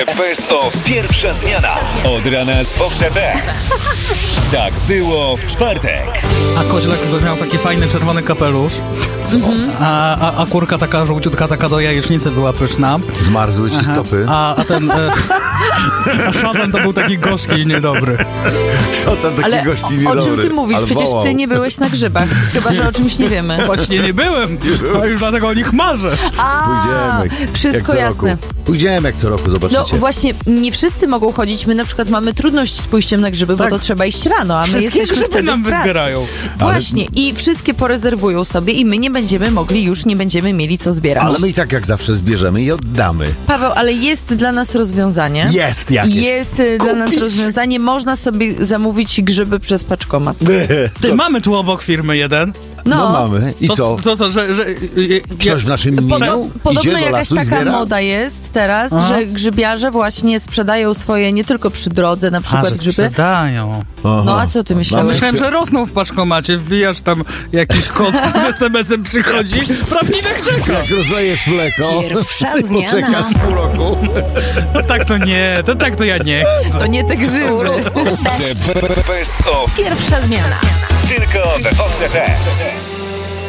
Best of pierwsza zmiana. Od rana z Fox FM. Tak było w czwartek. A Koźlek miał taki fajny czerwony kapelusz, a kurka taka żółciutka, taka do jajecznicy była pyszna. Zmarzły ci stopy. A szatan to był taki gorzki i niedobry. Szatan taki Ale gorzki o niedobry. czym ty mówisz? Ale Przecież wołał. ty nie byłeś na grzybach. Chyba, że o czymś nie wiemy. Właśnie nie byłem, a już dlatego o nich marzę. Pójdziemy. Wszystko jak co jasne. Roku. Pójdziemy jak co roku, No zobaczycie. właśnie, nie wszyscy mogą chodzić. My na przykład mamy trudność z pójściem na grzyby, Tak. bo to trzeba iść rano, a my Wszystkie jesteśmy grzyby wtedy nam w pracy. wyzbierają. Właśnie, i wszystkie porezerwują sobie i my nie będziemy mogli, już nie będziemy mieli co zbierać. Ale my i tak jak zawsze zbierzemy i oddamy. Paweł, ale jest dla nas rozwiązanie. Jest jakieś. Jest dla nas rozwiązanie. Można sobie zamówić grzyby przez paczkomat. Ty, mamy tu obok firmy jeden. No mamy. I To co? że Ktoś w naszym minął? Podobno Idzie do jakaś lasu i taka zbiera? moda jest teraz, Aha. że grzybiarze właśnie sprzedają swoje nie tylko przy drodze, na przykład że grzyby. sprzedają. Aha. No a co ty myślałeś? Myślałem, że rosną w paczkomacie, wbijasz tam jakiś kod, z SMS-em przychodzi, prawdziwek czeka. Jak rozlejesz mleko, Pierwsza i zmiana. poczekasz pół roku. No tak to nie, to ja nie chcę. To nie te grzyby. The Best of Pierwsza zmiana. tylko we Fox FM.